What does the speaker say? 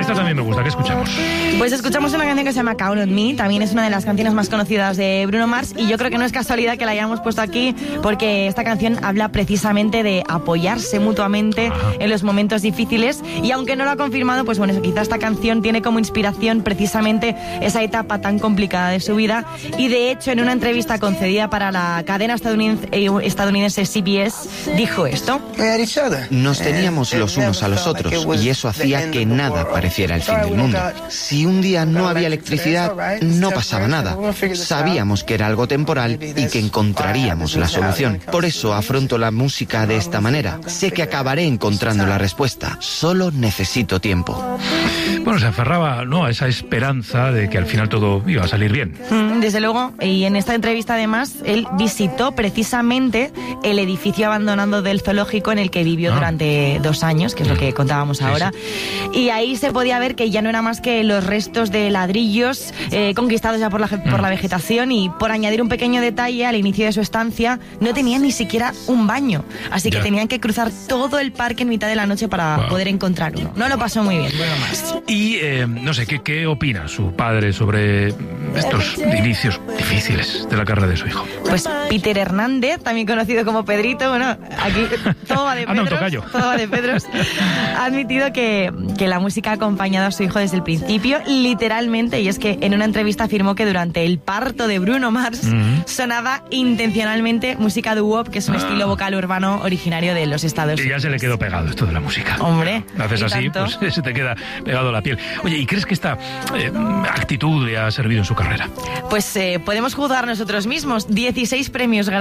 Esta también me gusta, ¿qué escuchamos? Pues escuchamos una canción que se llama Count on Me, también es una de las canciones más conocidas de Bruno Mars y yo creo que no es casualidad que la hayamos puesto aquí porque esta canción habla precisamente de apoyarse mutuamente en los momentos difíciles y aunque no lo ha confirmado, pues bueno, quizá esta canción tiene como inspiración precisamente esa etapa tan complicada de su vida y de hecho en una entrevista concedida para la cadena estadounidense CBS dijo esto. Nos teníamos los unos a los otros y eso hacía que nada pareciera el fin del mundo. Si un día no había electricidad, no pasaba nada. Sabíamos que era algo temporal y que encontraríamos la solución. Por eso afronto la música de esta manera. Sé que acabaré encontrando la respuesta. Solo necesito tiempo. Bueno, se aferraba, ¿no?, a esa esperanza de que al final todo iba a salir bien. Desde luego, y en esta entrevista además, él visitó precisamente el edificio abandonado del zoológico en el que vivió durante 2 años, que es lo que contábamos ahora. Sí. Y ahí se podía ver que ya no era más que los restos de ladrillos conquistados ya por la vegetación y por añadir un pequeño detalle, al inicio de su estancia no tenían ni siquiera un baño, así que tenían que cruzar todo el parque en mitad de la noche para poder encontrar uno. No lo pasó muy bien, Bruno Mars. Y no sé, ¿qué opina su padre sobre estos inicios difíciles de la carrera de su hijo? Pues Peter Hernández, también conocido como Pedrito, bueno, aquí todo va de Pedros, ha admitido que la música ha acompañado a su hijo desde el principio, literalmente, y es que en una entrevista afirmó que durante el parto de Bruno Mars sonaba intencionalmente música doo-wop, que es un estilo vocal urbano originario de los Estados Unidos. Y ya se le quedó pegado esto de la música. Hombre, haces así, tanto, pues se te queda pegado la piel. Oye, ¿y crees que esta actitud le ha servido en su carrera? Pues podemos juzgar nosotros mismos. 16 premios